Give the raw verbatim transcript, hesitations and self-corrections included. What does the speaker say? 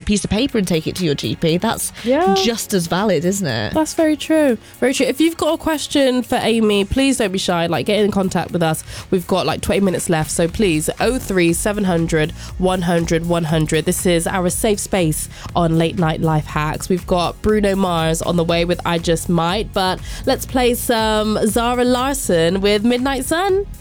piece of paper and take it to your G P. That's yeah. just as valid, isn't it? That's very true. Very true. If you've got a question for Amy, please don't be shy. Like, get in contact with us. We've got like twenty minutes left. So please, oh three seven hundred one hundred one hundred. This is our safe space on Late Night Life Hacks. We've got Bruno Mars on the way with I Just Might. But let's play some Zara Larsson with Midnight Sun.